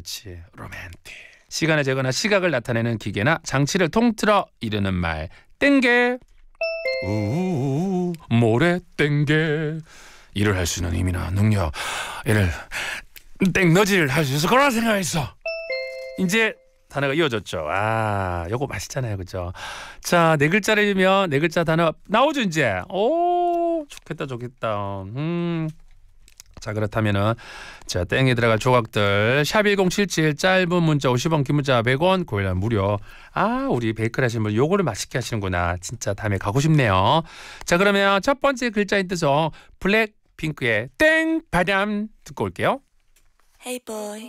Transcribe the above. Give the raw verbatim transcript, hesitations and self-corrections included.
그렇지. 로맨틱. 시간을 재거나 시각을 나타내는 기계나 장치를 통틀어 이르는 말. 땡게. 우 모래 땡게. 일을 할 수 있는 힘이나 능력, 이를 땡너지를 할 수 있을 거라 생각했어. 이제 단어가 이어졌죠. 아, 요거 맛있잖아요, 그죠? 자, 네 글자를 네 글자 단어 나오죠 이제. 오, 좋겠다, 좋겠다. 음. 자, 그렇다면은 자, 땡에 들어갈 조각들 샵 일공칠칠, 짧은 문자 오십 원, 긴 문자 백 원, 고일라 무료. 아, 우리 베이커리 하시는 분 요거를 맛있게 하시는구나. 진짜 다음에 가고 싶네요. 자, 그러면 첫 번째 글자인 뜻은 블랙핑크의 땡 바람 듣고 올게요. Hey boy,